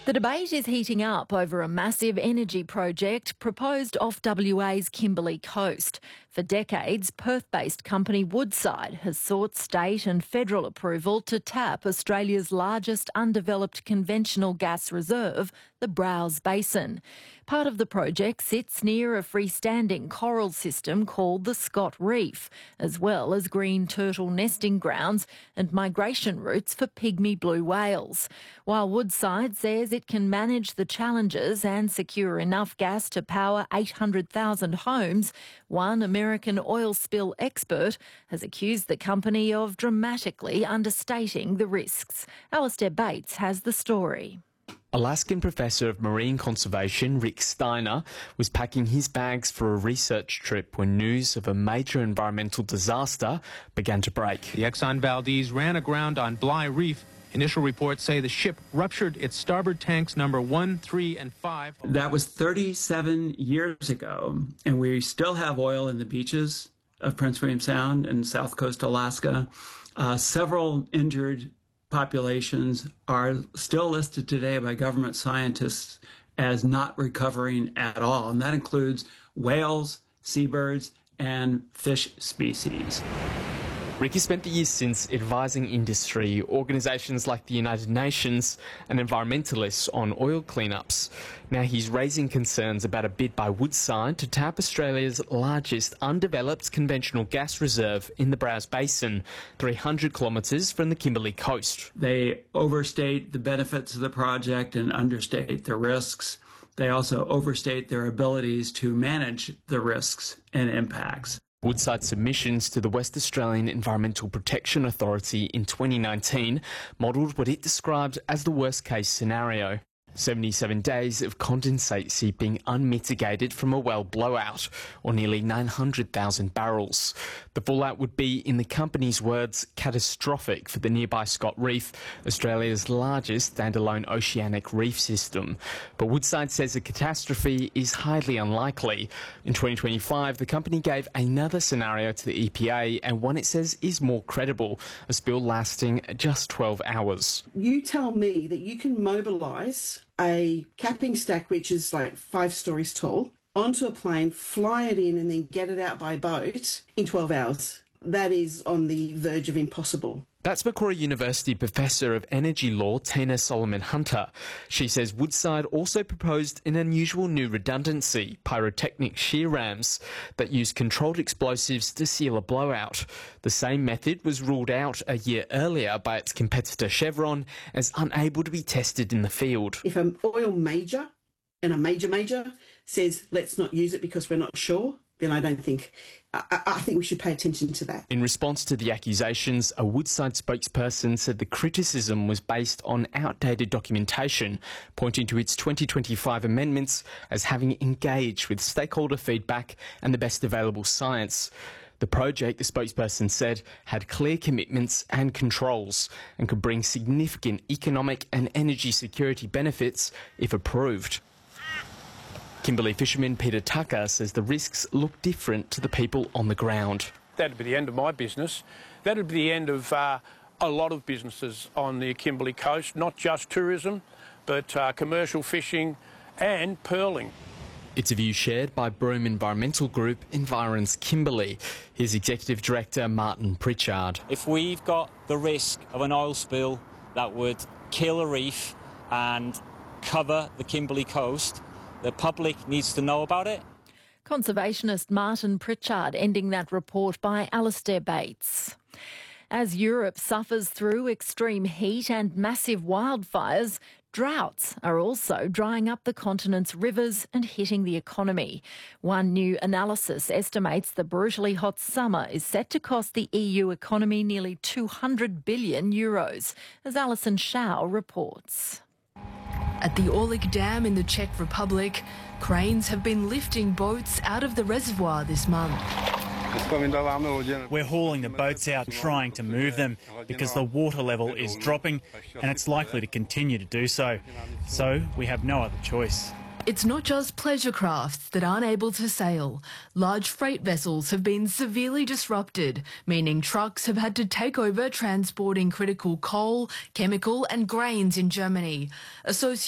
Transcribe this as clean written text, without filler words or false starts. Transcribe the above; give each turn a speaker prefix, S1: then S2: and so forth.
S1: The debate is heating up over a massive energy project proposed off WA's Kimberley coast. For decades, Perth-based company Woodside has sought state and federal approval to tap Australia's largest undeveloped conventional gas reserve, the Browse Basin. Part of the project sits near a freestanding coral system called the Scott Reef, as well as green turtle nesting grounds and migration routes for pygmy blue whales. While Woodside says it can manage the challenges and secure enough gas to power 800,000 homes, one American oil spill expert has accused the company of dramatically understating the risks. Alistair Bates has the story.
S2: Alaskan Professor of Marine Conservation Rick Steiner was packing his bags for a research trip when news of a major environmental disaster began to break.
S3: The Exxon Valdez ran aground on Bligh Reef. Initial reports say the ship ruptured its starboard tanks number 1, 3, and 5.
S4: That was 37 years ago, and we still have oil in the beaches of Prince William Sound and South Coast Alaska. Several injured populations are still listed today by government scientists as not recovering at all, and that includes whales, seabirds, and fish species.
S2: Ricky spent the years since advising industry, organisations like the United Nations and environmentalists on oil cleanups. Now he's raising concerns about a bid by Woodside to tap Australia's largest undeveloped conventional gas reserve in the Browse Basin, 300 kilometres from the Kimberley coast.
S4: They overstate the benefits of the project and understate the risks. They also overstate their abilities to manage the risks and impacts.
S2: Woodside's submissions to the West Australian Environmental Protection Authority in 2019 modelled what it described as the worst-case scenario. 77 days of condensate seeping unmitigated from a well blowout, or nearly 900,000 barrels. The fallout would be, in the company's words, catastrophic for the nearby Scott Reef, Australia's largest standalone oceanic reef system. But Woodside says a catastrophe is highly unlikely. In 2025, the company gave another scenario to the EPA, and one it says is more credible, a spill lasting just 12 hours.
S5: You tell me that you can mobilise a capping stack which is like 5 stories tall onto a plane, fly it in and then get it out by boat in 12 hours. That is on the verge of impossible.
S2: That's Macquarie University Professor of Energy Law Tina Solomon-Hunter. She says Woodside also proposed an unusual new redundancy, pyrotechnic shear rams, that use controlled explosives to seal a blowout. The same method was ruled out a year earlier by its competitor Chevron as unable to be tested in the field.
S5: If an oil major and a major says let's not use it because we're not sure, then I think we should pay attention to that.
S2: In response to the accusations, a Woodside spokesperson said the criticism was based on outdated documentation, pointing to its 2025 amendments as having engaged with stakeholder feedback and the best available science. The project, the spokesperson said, had clear commitments and controls and could bring significant economic and energy security benefits if approved. Kimberley fisherman Peter Tucker says the risks look different to the people on the ground.
S6: That'd be the end of my business. That'd be the end of a lot of businesses on the Kimberley coast, not just tourism, but commercial fishing and pearling.
S2: It's a view shared by Broome Environmental Group Environs Kimberley. Here's Executive Director Martin Pritchard.
S7: If we've got the risk of an oil spill that would kill a reef and cover the Kimberley coast, the public needs to know about it.
S1: Conservationist Martin Pritchard ending that report by Alistair Bates. As Europe suffers through extreme heat and massive wildfires, droughts are also drying up the continent's rivers and hitting the economy. One new analysis estimates the brutally hot summer is set to cost the EU economy nearly €200 billion, as Alison Shao reports.
S8: At the Orlik Dam in the Czech Republic, cranes have been lifting boats out of the reservoir this month.
S9: We're hauling the boats out trying to move them because the water level is dropping and it's likely to continue to do so. So we have no other choice.
S8: It's not just pleasure crafts that aren't able to sail. Large freight vessels have been severely disrupted, meaning trucks have had to take over transporting critical coal, chemical and grains in Germany.